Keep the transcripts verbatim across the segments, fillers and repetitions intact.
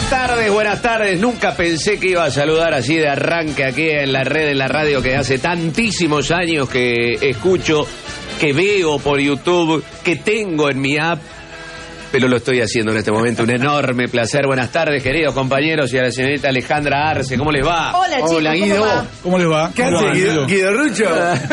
Buenas tardes, buenas tardes. Nunca pensé que iba a saludar así de arranque aquí en la red, en la radio, que hace tantísimos años que escucho, que veo por YouTube, que tengo en mi app, pero lo estoy haciendo en este momento. Un enorme placer. Buenas tardes, queridos compañeros, y a la señorita Alejandra Arce. ¿Cómo les va? Hola, chicos. Hola, Guido. ¿Cómo va? ¿Cómo les va? ¿Qué ¿Cómo hace, va, Guido, Guido Rucho?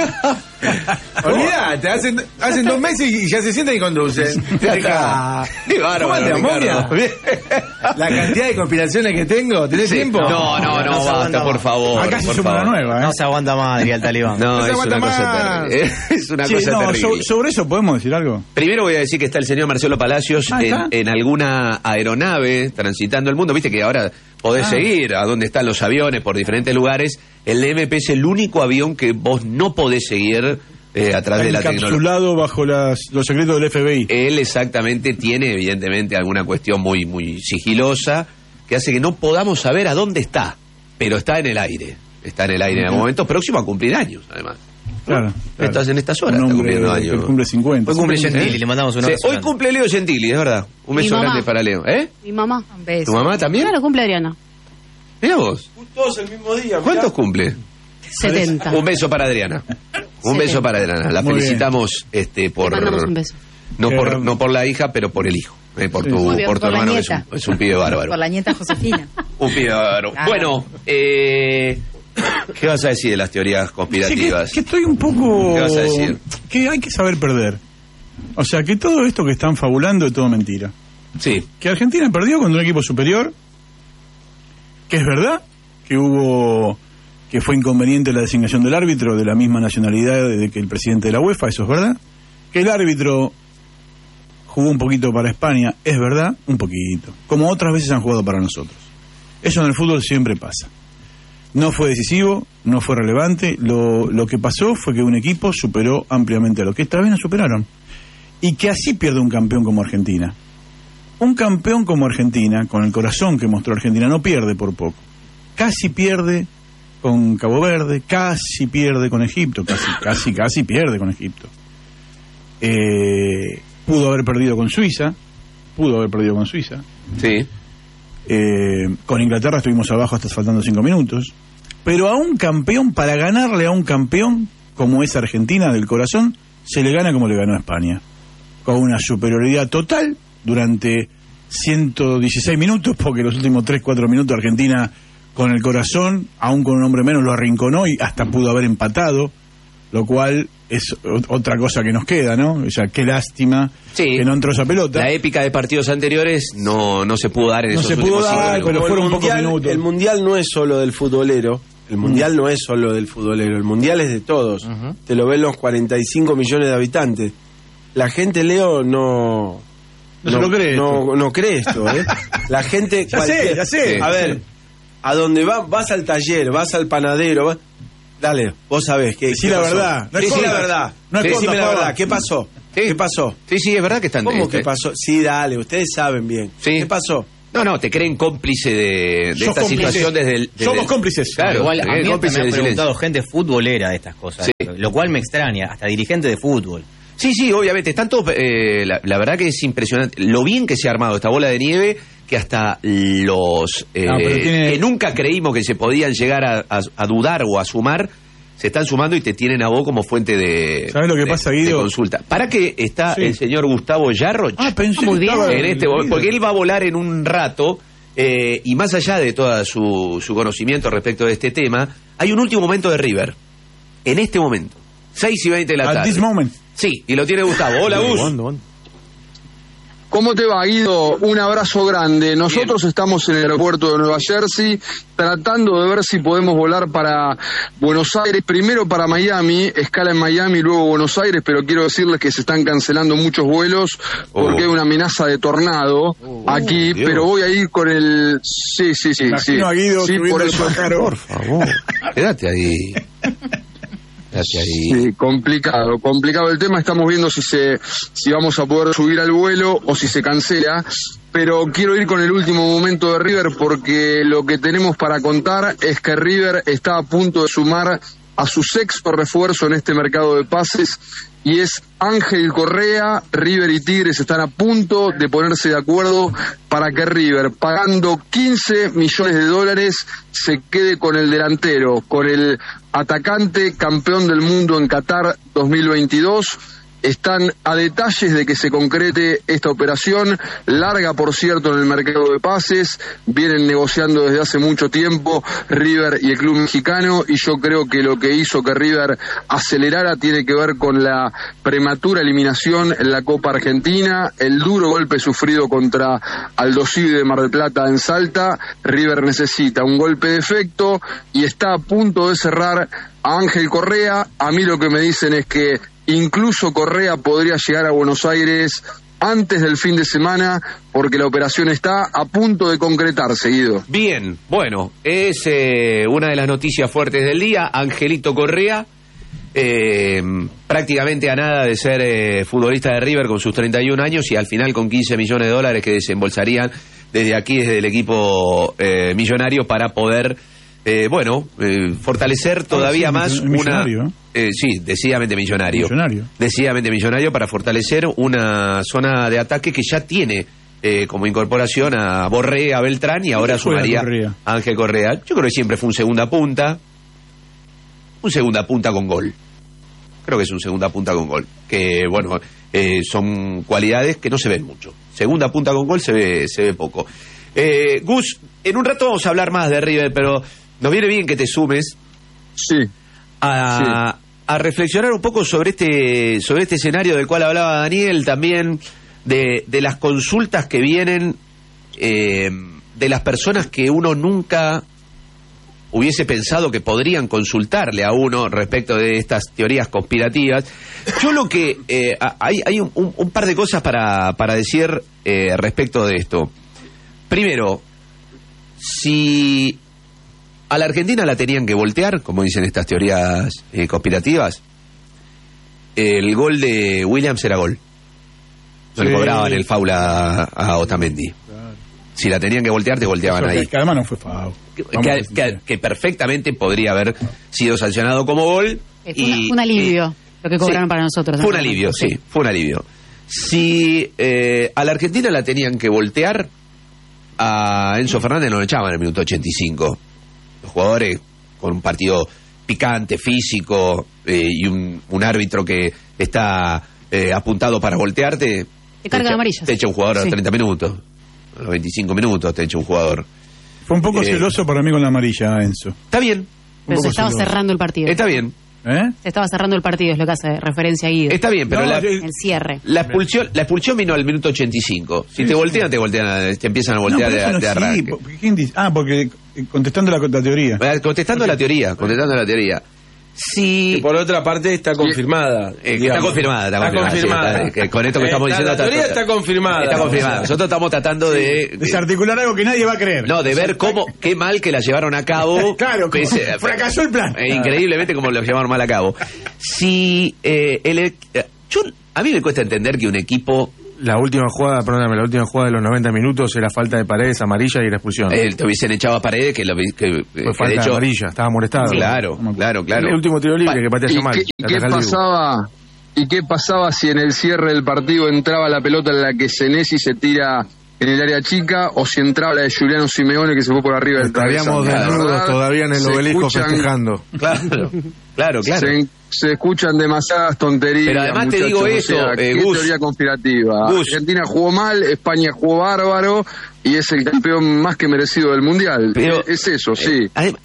Olvídate, hacen, hacen dos meses y ya se sienten y conducen. Deja. Qué bárbaro, ¿Cómo te Ricardo. momia? La cantidad de conspiraciones que tengo, ¿tenés Sí. tiempo? No, no, no, No se basta, aguanta por más. favor. Acá se por suma una favor. nueva, ¿eh? No se aguanta más, diría el talibán. No, No se es aguanta una cosa más. terrible. Es una Sí, cosa no, terrible. so- sobre eso podemos decir algo. Primero voy a decir que está el señor Marcelo Palacios Ah, en, ¿está? en alguna aeronave transitando el mundo. Viste que ahora podés Ah. seguir a dónde están los aviones por diferentes lugares. El M P es el único avión que vos no podés seguir eh, a través de la tecnología. Encapsulado bajo las, los secretos del F B I. Él exactamente tiene evidentemente alguna cuestión muy, muy sigilosa que hace que no podamos saber a dónde está, pero está en el aire. Está en el aire en el momento próximo a cumplir años, además. Claro, claro. Estás en estas horas, Un está hombre cumpliendo que años. cumple cincuenta. Hoy cumple Sí, Gentili, ¿eh? le mandamos un Sí, abrazo. hoy cumple Leo Gentili, es verdad. Un Mi beso mamá. grande para Leo. ¿Eh? Mi mamá. Un beso. ¿Tu mamá también? Claro, cumple Adriana. Mira vos. Todos el mismo día. ¿Cuántos cumple? setenta. Un beso para Adriana. Un setenta. beso para Adriana. La Muy felicitamos este por Le mandamos un beso. no Qué por grande. no por la hija, pero por el hijo, eh, por Sí. tu Muy bien, por tu por la hermano que es nieta. un, es un pibe bárbaro. Por la nieta Josefina. Un pibe bárbaro. Claro. Bueno, eh, ¿qué vas a decir de las teorías Sí, que, conspirativas? que estoy un poco... ¿Qué vas a decir? Que hay que saber perder. O sea, que todo esto que están fabulando es todo mentira. Sí. Que Argentina perdió contra un equipo superior, que es verdad que hubo, que fue inconveniente la designación del árbitro de la misma nacionalidad de que el presidente de la UEFA, eso es verdad. Que el árbitro jugó un poquito para España, es verdad, un poquito, como otras veces han jugado para nosotros. Eso en el fútbol siempre pasa. No fue decisivo, no fue relevante, lo, lo que pasó fue que un equipo superó ampliamente a lo que esta vez no superaron. Y que así pierde un campeón como Argentina. Un campeón como Argentina, con el corazón que mostró Argentina, no pierde por poco. Casi pierde con Cabo Verde, casi pierde con Egipto, casi, casi, casi pierde con Egipto. Eh, pudo haber perdido con Suiza, pudo haber perdido con Suiza. Sí. Eh, con Inglaterra estuvimos abajo hasta faltando cinco minutos. Pero a un campeón, para ganarle a un campeón como es Argentina del corazón, se le gana como le ganó a España. Con una superioridad total durante ciento dieciséis minutos, porque los últimos tres cuatro minutos Argentina con el corazón, aún con un hombre menos, lo arrinconó y hasta pudo haber empatado, lo cual es o- otra cosa que nos queda, ¿no? O sea, qué lástima Sí. que no entró esa pelota. La épica de partidos anteriores no, no se pudo dar en No esos se pudo últimos cinco dar, minutos. pero Como fueron el pocos mundial, minutos. el mundial no es solo del futbolero. El mundial no es solo del futbolero. El mundial es de todos. Ujú. Te lo ven los cuarenta y cinco millones de habitantes. La gente, Leo, no. No se lo cree No, no cree esto, ¿eh? La gente. Ya sé, ya sé. A ver, Sí. a donde vas, vas al taller, vas al panadero. vas- Dale, vos sabés que. Decí la verdad. No Decí la escondas. verdad. No Decime escondas, la Pablo. verdad. ¿Qué pasó? Sí. ¿Qué pasó? Sí, sí, es verdad que están... ¿Cómo este, que pasó? Sí, dale, ustedes saben bien. Sí. ¿Qué pasó? No, no, te creen cómplice de, de Sos esta cómplice. situación desde el... desde Somos el- cómplices. Claro, Igual te a creen mí hasta cómplice me han del silencio. preguntado gente futbolera de estas cosas, Sí. lo cual me extraña, hasta dirigente de fútbol. Sí, sí, obviamente. Están todos, eh, la, la verdad que es impresionante lo bien que se ha armado esta bola de nieve, que hasta los eh, No, pero tiene- que nunca creímos que se podían llegar a, a- a dudar o a sumar, se están sumando y te tienen a vos como fuente de, ¿Sabés lo que de- pasa, de Guido? consulta. ¿Para qué está Sí. el señor Gustavo Yarroch? Ah, pensé Muy que bien. estaba en este Guido. porque él va a volar en un rato eh, y más allá de todo su, su conocimiento respecto de este tema, hay un último momento de River en este momento, seis y veinte de la At tarde. this moment. Sí, y lo tiene Gustavo. Hola, Gus. ¿Cómo te va, Guido? Un abrazo grande. Nosotros estamos en el aeropuerto de Nueva Jersey tratando de ver si podemos volar para Buenos Aires, primero para Miami, escala en Miami, luego Buenos Aires, pero quiero decirles que se están cancelando muchos vuelos porque Oh. hay una amenaza de tornado aquí, Dios. pero voy a ir con el... Sí, sí, sí, sí. Imagino a Guido Sí, subiendo por el eso. pájaro. Por favor, quédate ahí. Quédate ahí. Sí, complicado, complicado el tema. Estamos viendo si se, si vamos a poder subir al vuelo o si se cancela. Pero quiero ir con el último momento de River porque lo que tenemos para contar es que River está a punto de sumar a su sexto refuerzo en este mercado de pases y es Ángel Correa. River y Tigres están a punto de ponerse de acuerdo para que River, pagando quince millones de dólares, se quede con el delantero, con el atacante campeón del mundo en Qatar dos mil veintidós. Están a detalles de que se concrete esta operación, larga por cierto en el mercado de pases, vienen negociando desde hace mucho tiempo River y el club mexicano, y yo creo que lo que hizo que River acelerara tiene que ver con la prematura eliminación en la Copa Argentina, el duro golpe sufrido contra Aldo Civi de Mar del Plata en Salta. River necesita un golpe de efecto y está a punto de cerrar a Ángel Correa. A mí lo que me dicen es que incluso Correa podría llegar a Buenos Aires antes del fin de semana, porque la operación está a punto de concretarse, Guido. Bien, bueno, es eh, una de las noticias fuertes del día. Angelito Correa, eh, prácticamente a nada de ser eh, futbolista de River con sus treinta y un años, y al final con quince millones de dólares que desembolsarían desde aquí, desde el equipo eh, millonario, para poder... Eh, bueno, eh, fortalecer todavía ah, sí, más millonario, una... Eh, sí, decididamente millonario. Millonario. Decididamente millonario para fortalecer una zona de ataque que ya tiene eh, como incorporación a Borré, a Beltrán, y ahora sumaría Correa? a Ángel Correa. Yo creo que siempre fue un segunda punta. Un segunda punta con gol. Creo que es un segunda punta con gol. Que, bueno, eh, son cualidades que no se ven mucho. Segunda punta con gol se ve, se ve poco. Eh, Gus, en un rato vamos a hablar más de River, pero... nos viene bien que te sumes Sí. a, sí. a reflexionar un poco sobre este sobre este escenario del cual hablaba Daniel, también de, de las consultas que vienen eh, de las personas que uno nunca hubiese pensado que podrían consultarle a uno respecto de estas teorías conspirativas. Yo lo que... Eh, hay hay un, un, un par de cosas para, para decir eh, respecto de esto. Primero, si... a la Argentina la tenían que voltear, como dicen estas teorías eh, conspirativas, el gol de Williams era gol. No sí. le cobraban el foul a, a Otamendi. Claro. Si la tenían que voltear, te volteaban Eso, ahí. Que, que además no fue foul. Que, que, que, que perfectamente podría haber sido sancionado como gol. Fue y, un alivio y, lo que cobraron sí, para nosotros. Fue un alivio, sí, sí, fue un alivio. Si eh, a la Argentina la tenían que voltear, a Enzo Fernández no lo echaban en el minuto ochenta y cinco. Los jugadores con un partido picante, físico, eh, y un, un árbitro que está eh, apuntado para voltearte, te carga de amarillas. Te echa un jugador sí. a los treinta minutos, a los veinticinco minutos te echa un jugador. Fue un poco eh, celoso para mí con la amarilla, Enzo. Está bien. Pero se estaba celoso. cerrando el partido. Está bien. ¿Eh? Se estaba cerrando el partido, es lo que hace referencia a Guido. Está bien, pero no, la, el cierre. La expulsión, la expulsión vino al minuto ochenta y cinco. Si sí, te voltean, sí. te voltean, te empiezan a voltear no, de, no, de arranque. Sí, ¿quién dice? Ah, porque contestando la, la teoría. Contestando la teoría, contestando la teoría. Si... Y por otra parte está confirmada. Eh, está confirmada, está, está confirmada. confirmada. Sí, está, con esto que estamos está, diciendo... La teoría está, está confirmada. Está confirmada. Nosotros estamos tratando de... desarticular algo que nadie va a creer. No, de ver cómo, qué mal que la llevaron a cabo. Claro, pese, fracasó el plan. Eh, increíblemente como lo llevaron mal a cabo. Si eh, el... Yo, a mí me cuesta entender que un equipo... La última jugada, perdóname, la última jugada de los noventa minutos era falta de Paredes, amarilla y la expulsión. Eh, te hubiesen echado a Paredes, que, lo, que, Fue que falta de hecho, de amarilla, estaba molestado. Claro, claro, claro. El último tiro libre pa que patea mal. ¿Y, y qué pasaba? ¿Y qué pasaba si en el cierre del partido entraba la pelota en la que Senesi se tira en el área chica, o si entraba la de Juliano Simeone que se fue por arriba del travesaño? Estaríamos desnudos todavía en el obelisco escuchan, festejando. Claro, claro, claro. Se, se escuchan demasiadas tonterías. Pero además te digo eso, o sea, eh, ¿qué Gus, teoría conspirativa? Gus. Argentina jugó mal, España jugó bárbaro y es el campeón más que merecido del mundial. Pero, es eso, eh, sí.